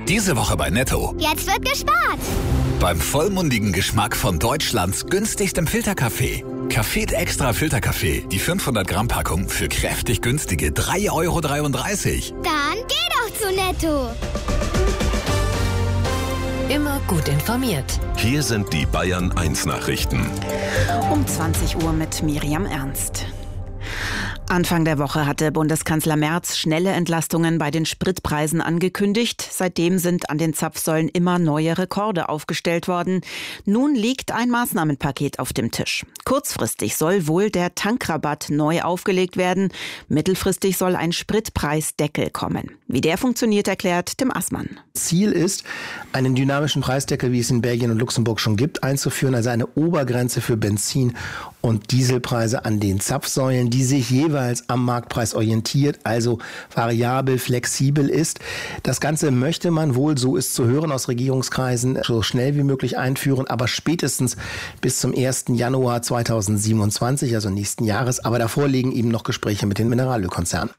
Diese Woche bei Netto. Jetzt wird gespart. Beim vollmundigen Geschmack von Deutschlands günstigstem Filterkaffee. Café Extra Filterkaffee. Die 500 Gramm Packung für kräftig günstige 3,33 €. Dann geh doch zu Netto. Immer gut informiert. Hier sind die Bayern 1 Nachrichten. Um 20 Uhr mit Miriam Ernst. Anfang der Woche hatte Bundeskanzler Merz schnelle Entlastungen bei den Spritpreisen angekündigt. Seitdem sind an den Zapfsäulen immer neue Rekorde aufgestellt worden. Nun liegt ein Maßnahmenpaket auf dem Tisch. Kurzfristig soll wohl der Tankrabatt neu aufgelegt werden. Mittelfristig soll ein Spritpreisdeckel kommen. Wie der funktioniert, erklärt Tim Assmann. Ziel ist, einen dynamischen Preisdeckel, wie es in Belgien und Luxemburg schon gibt, einzuführen, also eine Obergrenze für Benzin- und Dieselpreise an den Zapfsäulen, die sich jeweils am Marktpreis orientiert, also variabel, flexibel ist. Das Ganze möchte man wohl, so ist zu hören aus Regierungskreisen, so schnell wie möglich einführen, aber spätestens bis zum 1. Januar 2027, also nächsten Jahres. Aber davor liegen eben noch Gespräche mit den Mineralölkonzernen.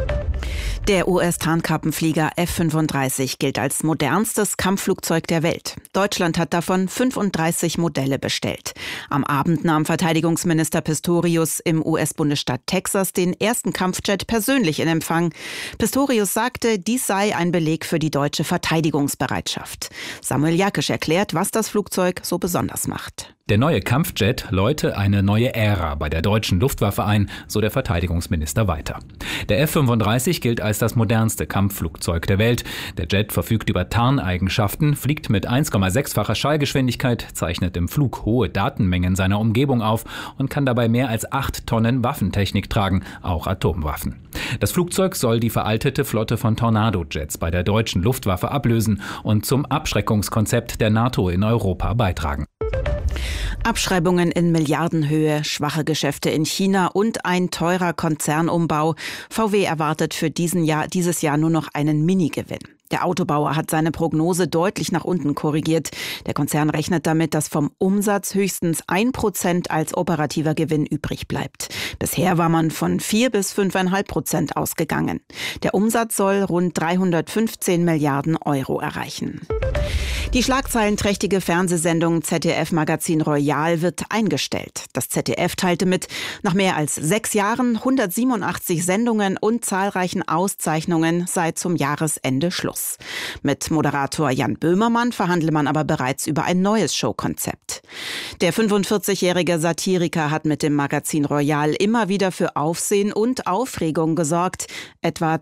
Der US-Tarnkappenflieger F-35 gilt als modernstes Kampfflugzeug der Welt. Deutschland hat davon 35 Modelle bestellt. Am Abend nahm Verteidigungsminister Pistorius im US-Bundesstaat Texas den ersten Kampfjet persönlich in Empfang. Pistorius sagte, dies sei ein Beleg für die deutsche Verteidigungsbereitschaft. Samuel Jakisch erklärt, was das Flugzeug so besonders macht. Der neue Kampfjet läute eine neue Ära bei der deutschen Luftwaffe ein, so der Verteidigungsminister weiter. Der F-35 gilt als das modernste Kampfflugzeug der Welt. Der Jet verfügt über Tarneigenschaften, fliegt mit 1,6-facher Schallgeschwindigkeit, zeichnet im Flug hohe Datenmengen seiner Umgebung auf und kann dabei mehr als 8 Tonnen Waffentechnik tragen, auch Atomwaffen. Das Flugzeug soll die veraltete Flotte von Tornado-Jets bei der deutschen Luftwaffe ablösen und zum Abschreckungskonzept der NATO in Europa beitragen. Abschreibungen in Milliardenhöhe, schwache Geschäfte in China und ein teurer Konzernumbau. VW erwartet für dieses Jahr nur noch einen Minigewinn. Der Autobauer hat seine Prognose deutlich nach unten korrigiert. Der Konzern rechnet damit, dass vom Umsatz höchstens 1% als operativer Gewinn übrig bleibt. Bisher war man von 4 bis 5,5% ausgegangen. Der Umsatz soll rund 315 Milliarden € erreichen. Die schlagzeilenträchtige Fernsehsendung ZDF Magazin Royal wird eingestellt. Das ZDF teilte mit, nach mehr als 6 Jahren, 187 Sendungen und zahlreichen Auszeichnungen sei zum Jahresende Schluss. Mit Moderator Jan Böhmermann verhandle man aber bereits über ein neues Showkonzept. Der 45-jährige Satiriker hat mit dem Magazin Royal immer wieder für Aufsehen und Aufregung gesorgt. Etwa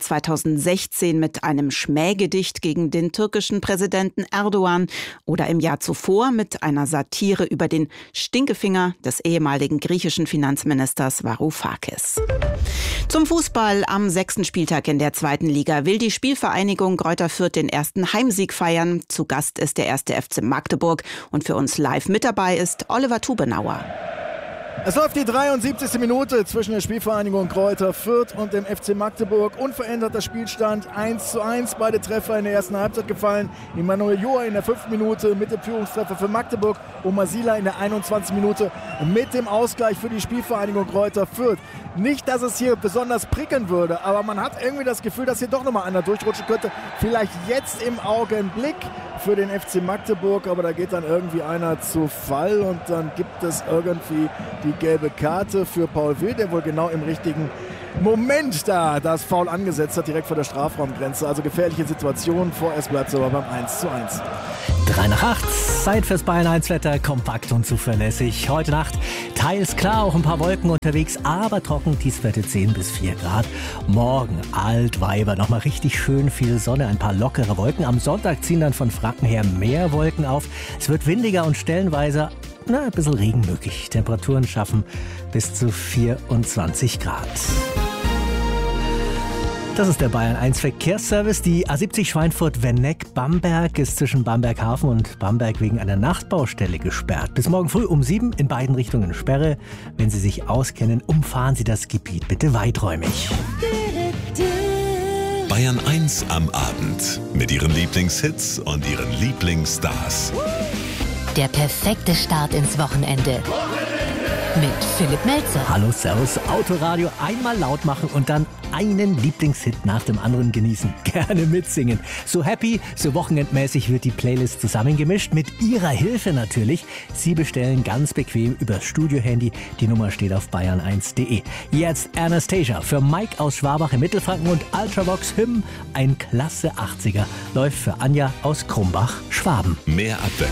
2016 mit einem Schmähgedicht gegen den türkischen Präsidenten Erdogan oder im Jahr zuvor mit einer Satire über den Stinkefinger des ehemaligen griechischen Finanzministers Varoufakis. Zum Fußball am 6. Spieltag in der 2. Liga will die Spielvereinigung Greuther Fürth den ersten Heimsieg feiern. Zu Gast ist der 1. FC Magdeburg und für uns live mit dabei ist Oliver Tubenauer. Es läuft die 73. Minute zwischen der Spielvereinigung Greuther Fürth und dem FC Magdeburg. Unveränderter Spielstand 1:1. Beide Treffer in der ersten Halbzeit gefallen. Immanuel Joa in der 5. Minute mit dem Führungstreffer für Magdeburg. Und Masila in der 21. Minute mit dem Ausgleich für die Spielvereinigung Greuther Fürth. Nicht, dass es hier besonders prickeln würde, aber man hat irgendwie das Gefühl, dass hier doch nochmal einer durchrutschen könnte. Vielleicht jetzt im Augenblick für den FC Magdeburg, aber da geht dann irgendwie einer zu Fall und dann gibt es irgendwie die gelbe Karte für Paul Will, der wohl genau im richtigen Moment da das Foul angesetzt hat, direkt vor der Strafraumgrenze. Also gefährliche Situation. Vorerst bleibt es aber beim 1:1. 7:03, Zeit fürs Bayern 1 Wetter, kompakt und zuverlässig. Heute Nacht teils klar, auch ein paar Wolken unterwegs, aber trocken, Tiefstwerte 10 bis 4 Grad. Morgen Altweiber, nochmal richtig schön viel Sonne, ein paar lockere Wolken. Am Sonntag ziehen dann von Franken her mehr Wolken auf. Es wird windiger und stellenweise ein bisschen Regen möglich. Temperaturen schaffen bis zu 24 Grad. Das ist der Bayern 1 Verkehrsservice. Die A70 Schweinfurt-Wenneck-Bamberg ist zwischen Bamberg-Hafen und Bamberg wegen einer Nachtbaustelle gesperrt. Bis morgen früh um 7 in beiden Richtungen Sperre. Wenn Sie sich auskennen, umfahren Sie das Gebiet bitte weiträumig. Bayern 1 am Abend mit Ihren Lieblingshits und Ihren Lieblingsstars. Der perfekte Start ins Wochenende. mit Philipp Melzer. Hallo, servus. Autoradio einmal laut machen und dann einen Lieblingshit nach dem anderen genießen. Gerne mitsingen. So happy, so wochenendmäßig wird die Playlist zusammengemischt. Mit Ihrer Hilfe natürlich. Sie bestellen ganz bequem übers Studiohandy. Die Nummer steht auf bayern1.de. Jetzt Anastasia für Mike aus Schwabach im Mittelfranken und Ultravox Hymn. Ein klasse 80er läuft für Anja aus Krumbach, Schwaben. Mehr Abwechslung